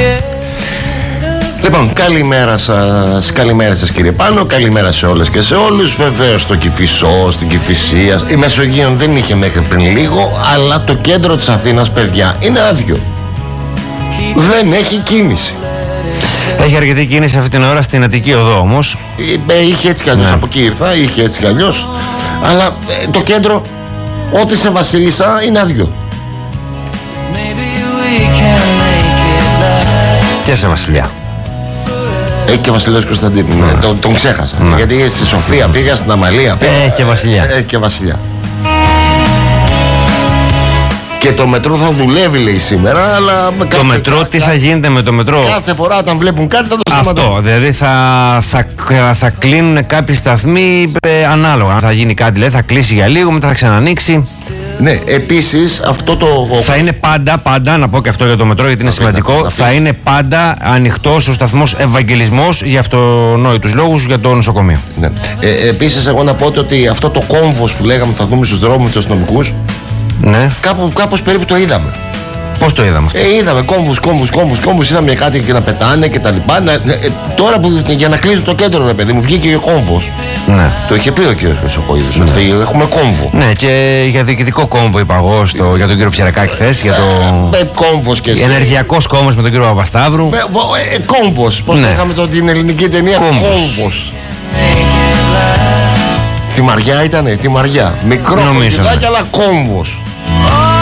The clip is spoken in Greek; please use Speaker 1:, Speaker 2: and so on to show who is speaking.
Speaker 1: Λοιπόν, καλημέρα σας, καλημέρα σας κύριε Πάνο, καλημέρα σε όλες και σε όλους. Βεβαίως στο Κηφισό, στην Κηφισία, η Μεσογείων δεν είχε μέχρι πριν λίγο, αλλά το κέντρο της Αθήνας, παιδιά, είναι άδειο. Δεν έχει κίνηση.
Speaker 2: Έχει αρκετή κίνηση αυτή την ώρα στην Αττική Οδό όμως.
Speaker 1: Είχε έτσι κι αλλιώς, από εκεί ήρθα, είχε έτσι κι αλλιώς. Αλλά το κέντρο, ό,τι σε Βασίλισσα, είναι άδειο.
Speaker 2: Και σε Βασιλιά.
Speaker 1: Έχει και Βασιλιάς Κωνσταντίνου, τον ξέχασα. Γιατί στη Σοφία πήγα, στην Αμαλία πήγα.
Speaker 2: Έχει και Βασιλιά.
Speaker 1: Έχει και Βασιλιά. Και το μετρό θα δουλεύει, λέει, σήμερα, αλλά...
Speaker 2: Το μετρό, τι θα γίνεται με το μετρό?
Speaker 1: Κάθε φορά όταν βλέπουν κάτι θα το σταματούν.
Speaker 2: Αυτό, δηλαδή θα κλείνουν κάποιοι σταθμοί ανάλογα. Αν θα γίνει κάτι, δηλαδή θα κλείσει για λίγο, μετά θα ξανανοίξει.
Speaker 1: Ναι, επίσης αυτό το...
Speaker 2: Θα είναι πάντα, να πω και αυτό για το μετρό γιατί είναι σημαντικό, θα είναι πάντα ανοιχτός ο σταθμός Ευαγγελισμός για αυτονόητους λόγους για το νοσοκομείο.
Speaker 1: Ναι. Επίσης εγώ να πω ότι αυτό το κόμβος που λέγαμε θα δούμε στους δρόμους τους αστυνομικούς,
Speaker 2: ναι,
Speaker 1: κάπως περίπου το είδαμε.
Speaker 2: Πώς το είδαμε αυτό?
Speaker 1: Είδαμε κόμβους, είδαμε κάτι και να πετάνε και τα λοιπά. Τώρα που για να κλείσουν το κέντρο, ρε παιδί μου, βγήκε και κόμβος.
Speaker 2: Ναι.
Speaker 1: Το είχε πει ο κ. Χρυσοχοίδης, ότι έχουμε κόμβο.
Speaker 2: Ναι, και για διοικητικό κόμβο είπα εγώ για τον κύριο Ψιαρακάκη χθες, για το...
Speaker 1: κόμβος και εσύ.
Speaker 2: Ενεργειακός κόμβος με τον κύριο Παπασταύρου.
Speaker 1: Κόμβος, πώς
Speaker 2: ναι,
Speaker 1: είχαμε την ελληνική ταινία Κόμβος. Θυμαριά ήτανε, θυμαριά. Μικρό φωτιδάκι, αλλά κόμβος.